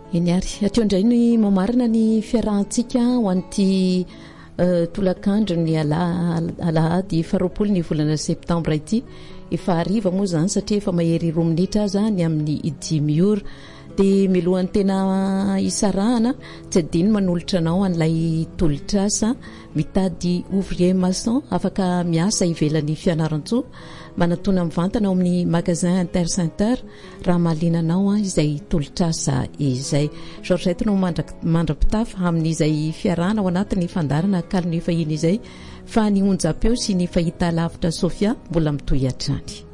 Eniary ateo indray ny mamarina ny fiarahantsika ho an'ity tolakandro ny alahady 20 ny volana septambra ity. Efa hariva moa zany satria efa mahery 2 minitra zany amin'ny 5 ora. Dia milohan'ny tena isarahana tsy adino manolotra anao an'ilay tolotrasa mitady ouvrier maçon afaka miasa ivelan'ny fianaran-tsoa manatona mivantana ao amin'ny magasin Intercenter raha mahalinanao izay tolotrasa izay. Georgette no mandrapitafy amin'izay fiarahana ao anatin'ny fandarana kalony fahiny izay fa ny onjam-peo sy ny fahita lavitra Sofia mbola mitohy hatrany.